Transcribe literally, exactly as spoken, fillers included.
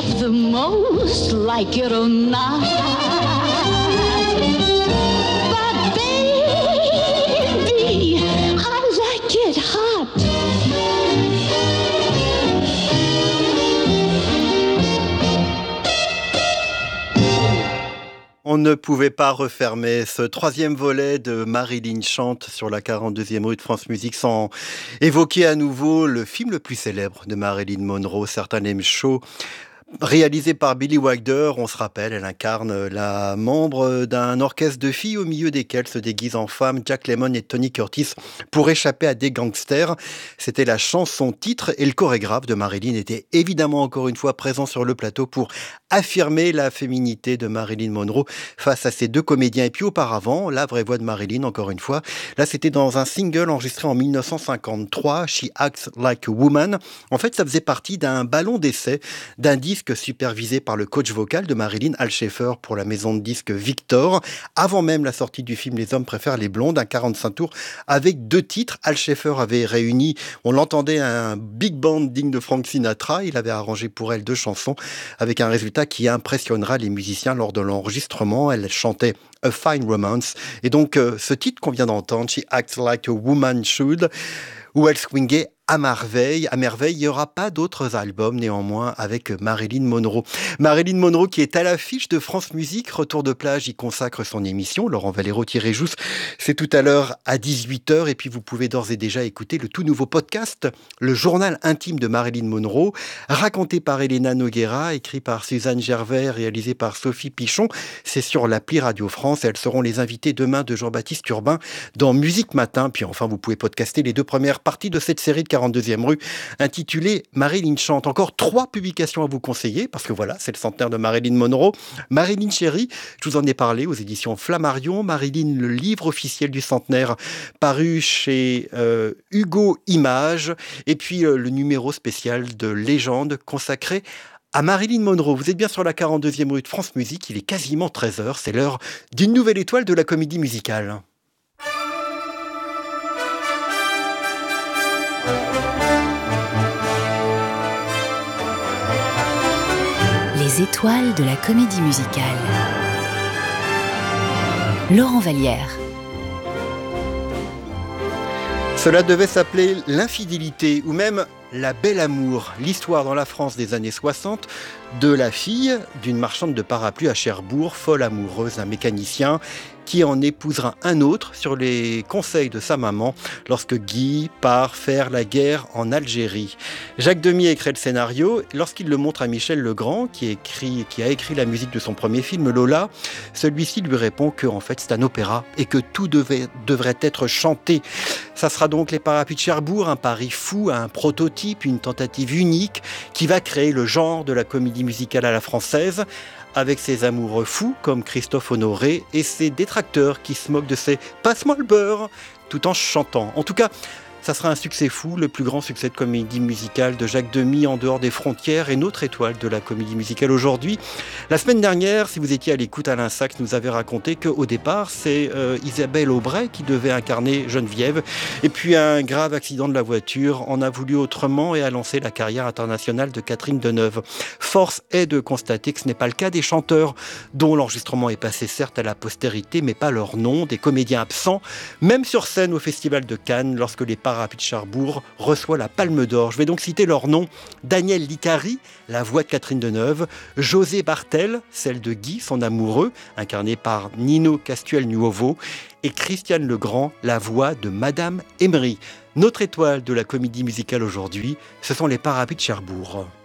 love the most, like it or not. But baby, I like it hot. On ne pouvait pas refermer ce troisième volet de Marilyn chante sur la quarante-deuxième rue de France Musique sans évoquer à nouveau le film le plus célèbre de Marilyn Monroe, Certain Name Show. Réalisé par Billy Wilder, on se rappelle, elle incarne la membre d'un orchestre de filles au milieu desquelles se déguisent en femmes Jack Lemmon et Tony Curtis pour échapper à des gangsters. C'était la chanson titre et le chorégraphe de Marilyn était évidemment encore une fois présent sur le plateau pour affirmer la féminité de Marilyn Monroe face à ces deux comédiens. Et puis auparavant, la vraie voix de Marilyn, encore une fois, là c'était dans un single enregistré en dix-neuf cent cinquante-trois, She Acts Like a Woman. En fait, ça faisait partie d'un ballon d'essai, d'un disque supervisé par le coach vocal de Marilyn, Al Schaeffer, pour la maison de disques Victor, avant même la sortie du film Les hommes préfèrent les blondes, un quarante-cinq tours avec deux titres. Al Schaeffer avait réuni, on l'entendait, un big band digne de Frank Sinatra. Il avait arrangé pour elle deux chansons avec un résultat qui impressionnera les musiciens lors de l'enregistrement. Elle chantait A Fine Romance. Et donc, euh, ce titre qu'on vient d'entendre, She Acts Like a Woman Should, où elle swingait à merveille, à merveille. Il n'y aura pas d'autres albums néanmoins avec Marilyn Monroe. Marilyn Monroe qui est à l'affiche de France Musique. Retour de plage y consacre son émission. Laurent Valero-Jousse, c'est tout à l'heure à dix-huit heures. Et puis vous pouvez d'ores et déjà écouter le tout nouveau podcast, le journal intime de Marilyn Monroe, raconté par Elena Noguera, écrit par Suzanne Gervais, réalisé par Sophie Pichon. C'est sur l'appli Radio France. Elles seront les invités demain de Jean-Baptiste Urbain dans Musique Matin. Puis enfin, vous pouvez podcaster les deux premières parties de cette série de quarante-deuxième rue, intitulée Marilyn chante. Encore trois publications à vous conseiller, parce que voilà, c'est le centenaire de Marilyn Monroe. Marilyn Chérie, je vous en ai parlé aux éditions Flammarion. Marilyn, le livre officiel du centenaire, paru chez euh, Hugo Images. Et puis euh, le numéro spécial de Légende, consacré à Marilyn Monroe. Vous êtes bien sur la quarante-deuxième rue de France Musique, il est quasiment treize heures, c'est l'heure d'une nouvelle étoile de la comédie musicale. Les étoiles de la comédie musicale. Laurent Vallière. Cela devait s'appeler L'infidélité ou même La Belle Amour, l'histoire dans la France des années soixante de la fille d'une marchande de parapluies à Cherbourg, folle amoureuse d'un mécanicien qui en épousera un autre sur les conseils de sa maman lorsque Guy part faire la guerre en Algérie. Jacques Demy a écrit le scénario. Lorsqu'il le montre à Michel Legrand, qui, écrit, qui a écrit la musique de son premier film, Lola, celui-ci lui répond que en fait, c'est un opéra et que tout devait, devrait être chanté. Ça sera donc Les Parapluies de Cherbourg, un pari fou, un prototype, une tentative unique qui va créer le genre de la comédie musicale à la française, avec ses amoureux fous comme Christophe Honoré et ses détracteurs qui se moquent de ses « passe-moi le beurre » tout en chantant. En tout cas, ça sera un succès fou, le plus grand succès de comédie musicale de Jacques Demy en dehors des frontières et notre étoile de la comédie musicale aujourd'hui. La semaine dernière, si vous étiez à l'écoute, Alain Sachs nous avait raconté qu'au départ, c'est euh, Isabelle Aubray qui devait incarner Geneviève. Et puis un grave accident de la voiture en a voulu autrement et a lancé la carrière internationale de Catherine Deneuve. Force est de constater que ce n'est pas le cas des chanteurs dont l'enregistrement est passé certes à la postérité, mais pas leur nom, des comédiens absents, même sur scène au Festival de Cannes lorsque les Parapluies de Cherbourg reçoit la Palme d'Or. Je vais donc citer leurs noms. Daniel Licari, la voix de Catherine Deneuve, José Bartel, celle de Guy, son amoureux, incarné par Nino Castuel-Nuovo, et Christiane Legrand, la voix de Madame Emery. Notre étoile de la comédie musicale aujourd'hui, ce sont les Parapluies de Cherbourg.